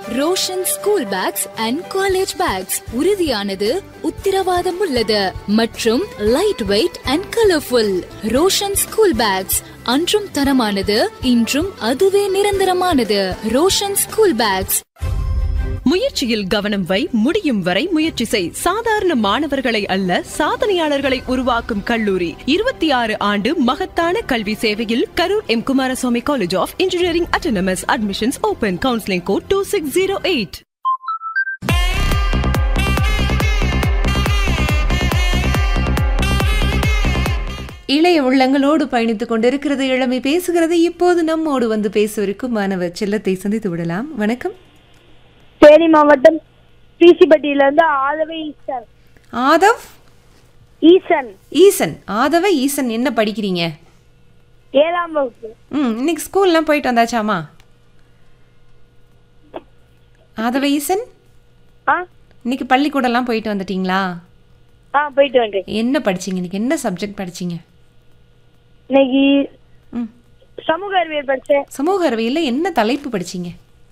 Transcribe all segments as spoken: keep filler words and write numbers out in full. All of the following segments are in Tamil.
Roshan school packs and college bags உறுதியானது, உத்திரவாதம் உள்ளது மற்றும் light weight and colourful. Roshan school packs அன்றும் தரமானது, இன்றும் அதுவே நிரந்தரமானது. Roshan school packs. முயற்சியில் கவனம் வை, முடியும் வரை முயற்சி செய். சாதாரண மாணவர்களை அல்ல, சாதனையாளர்களை உருவாக்கும் கல்லூரி. இருபத்தி ஆறு ஆண்டு மகத்தான கல்வி சேவையில் Karur M Kumaraswamy college of engineering autonomous. Admissions open. Counselling code two six zero eight. இளைய உள்ளங்களோடு பயணித்துக் கொண்டிருக்கிறது இளமை பேசுகிறது. இப்போது நம்மோடு வந்து பேசுவதற்கும் மாணவர் செல்லத்தை சந்தித்து விடலாம். வணக்கம். தேனி மாவட்டம் பிசிபட்டியில இருந்து ஆதவ ஈசன். ஆதவ் ஈசன். ஈசன். ஆதவ ஈசன், என்ன படிக்கிறீங்க? ஏழாம் வகுப்பு. ம் இன்னைக்கு ஸ்கூல்லாம் போயிட்டு வந்தாச்சாமா? ஆதவ ஈசன், ஆ இன்னைக்கு பள்ளிக்கூடம்லாம் போயிட்டு வந்துட்டீங்களா? ஆ போயிட்டு வந்தேன். என்ன படிச்சீங்க இன்னைக்கு? என்ன சப்ஜெக்ட் படிச்சீங்க இன்னைக்கு? ம் சமூக அறிவியல் படிச்சேன். சமூக அறிவியல்ல என்ன தலைப்பு படிச்சீங்க?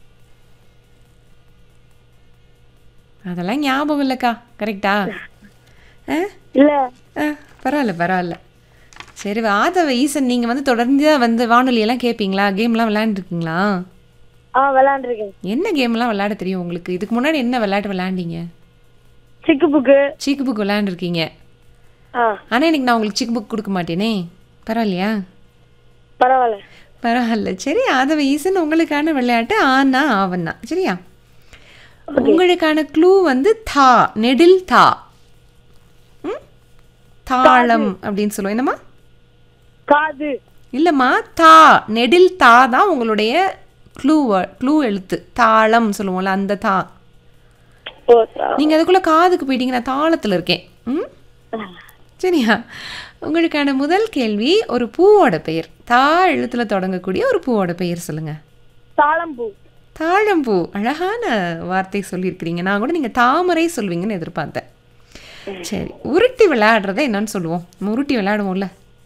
அதெல்லாம் ஞாபகம் இல்லைக்கா. கரெக்டா? இல்ல. பரவாயில்ல பரவாயில்ல. சரி, ஆதவ ஈசன், நீங்கள் வந்து தொடர்ந்து வந்து வானொலியெல்லாம் கேட்பீங்களா? கேம்லாம் விளையாண்டுருக்கீங்களா? ஆ விளையாண்டுருக்கேன். என்ன கேம்லாம் விளையாட தெரியும் உங்களுக்கு? இதுக்கு முன்னாடி என்ன விளையாட்டு விளையாண்டீங்க? சிக்கு புக்கு. சீக்கு புக் விளையாண்டுருக்கீங்க. ஆனால் இன்னைக்கு நான் உங்களுக்கு சிக்கு புக் கொடுக்க மாட்டேனே. பரவாயில்லையா? பரவாயில்ல பரவாயில்ல. சரி, ஆதவ ஈசன் உங்களுக்கான விளையாட்டு ஆனா ஆவண்ணா. சரியா? உங்களுக்கான க்ளூ வந்து தா, நெடில் தா. ம் தாளம் அப்படின்னு சொல்லுவோம். என்னம்மா? காது. இல்லைம்மா, தா, நெடில் தா தான் உங்களுடைய க்ளூ. க்ளூ எழுத்து தாளம் சொல்லுவோம்ல, அந்த தா. நீங்கள் அதுக்குள்ளே காதுக்கு போயிட்டீங்க, நான் தாளத்தில் இருக்கேன். ம் சரியா? உங்களுக்கான முதல் கேள்வி, ஒரு பூவோட பெயர். தா எழுத்தில் தொடங்கக்கூடிய ஒரு பூவோட பெயர் சொல்லுங்க. தாழம்பூ. தாழம்பூ. அழகான வார்த்தை சொல்லியிருக்கிறீங்க. நான் கூட நீங்கள் தாமரை சொல்வீங்கன்னு எதிர்பார்த்தேன். சரி, உருட்டி விளையாடுறத என்னன்னு சொல்லுவோம்? உருட்டி விளையாடுவோம்ல,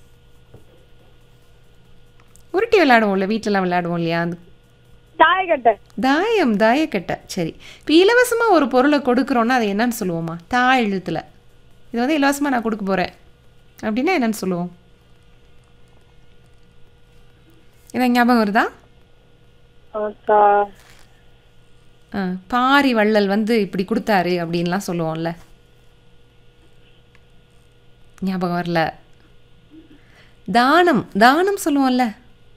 உருட்டி விளையாடுவோம்ல, வீட்டிலலாம் விளையாடுவோம் இல்லையா? அது தாயக்கட்டை. தாயம், தாயக்கட்டை. சரி, இப்போ இலவசமாக ஒரு பொருளை கொடுக்குறோன்னா அதை என்னன்னு சொல்லுவோமா? தா எழுத்தில். இது வந்து இலவசமாக நான் கொடுக்க போகிறேன் அப்படின்னா என்னன்னு சொல்லுவோம்? இதான் ஞாபகம் வருதா? பாரி வள்ளல் வந்து இப்படி கொடுத்தாரு அப்படின்லாம் சொல்லுவோம்ல. ஞாபகம் வரல? தானம், தானம் சொல்லுவோம்ல.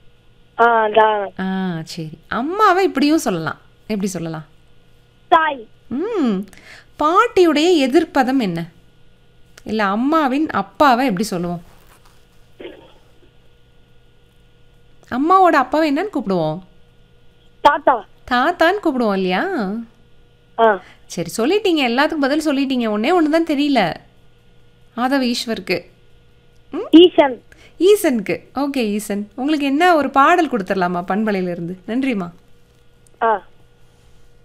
ஆ சரி, அம்மாவை இப்படியும் சொல்லலாம். எப்படி சொல்லலாம்? தாய். ம் பாட்டியுடைய எதிர்ப்பதம் என்ன? இல்லை அம்மாவின் அப்பாவை எப்படி சொல்லுவோம்? அம்மாவோட அப்பாவை என்னன்னு கூப்பிடுவோம்? தாத்தா. தாத்தான்னு கூப்பிடுவோம் இல்லையா? சரி, சொல்லிட்டீங்க, எல்லாத்துக்கும் பதில் சொல்லிட்டீங்க. ஒன்னே ஒன்று தான் தெரியல ஆதவ ஈஸ்வருக்கு. ஈசன். ஈசனுக்கு. ஓகே ஈசன், உங்களுக்கு என்ன ஒரு பாடல் கொடுத்துடலாமா பண்பலையிலிருந்து? நன்றிம்மா. ஆ